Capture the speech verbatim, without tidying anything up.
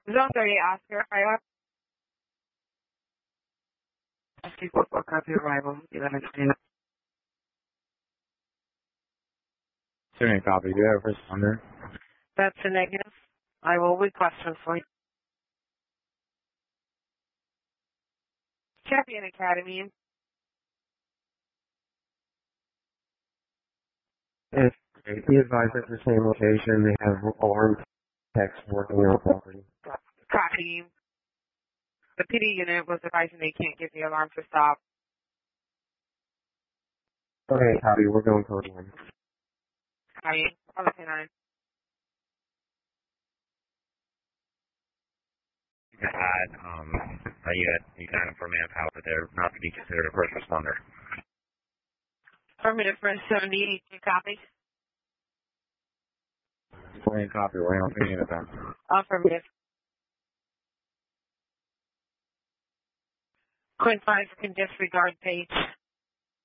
Zone thirty, Oscar, fire. Oscar four four, copy arrival, eleven twenty. Sending a copy. Do you have a responder? That's a negative. I will request one for you. Champion Academy. If he advised at the same location, they have armed techs working on property. Copy. The P D unit was advising they can't get the alarm to stop. Okay, copy. We're going code one. Copy. Okay, nine. Had, um, uh, you had, you kind of for manpower there, not to be considered a first responder. Affirmative for seventy-eight, you copy? Sending a copy. We're on the unit then. Affirmative. Quinn five can disregard page.